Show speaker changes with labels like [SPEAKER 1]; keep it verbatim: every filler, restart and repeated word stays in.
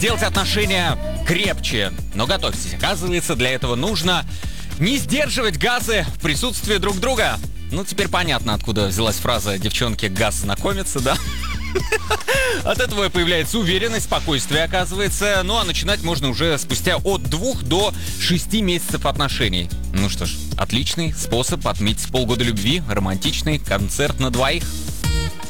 [SPEAKER 1] Делать отношения крепче. Но готовьтесь, оказывается, для этого нужно не сдерживать газы в присутствии друг друга. Ну, теперь понятно, откуда взялась фраза «девчонки, газ знакомиться», да? От этого появляется уверенность, спокойствие, оказывается. Ну, а начинать можно уже спустя от двух до шести месяцев отношений. Ну что ж, отличный способ отметить полгода любви, романтичный концерт на двоих.